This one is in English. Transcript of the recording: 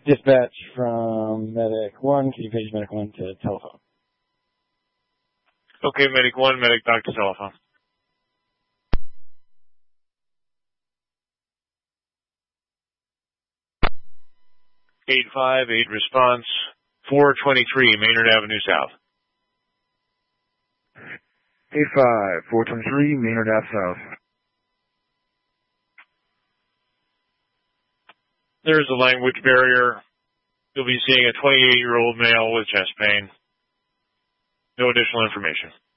Dispatch from Medic 1. Can you page Medic 1 to telephone? Okay, Medic 1, Medic back to telephone. 858 response, 423 Maynard Avenue South. 423 Maynard Ave South. There's a language barrier. You'll be seeing a 28-year-old male with chest pain. No additional information.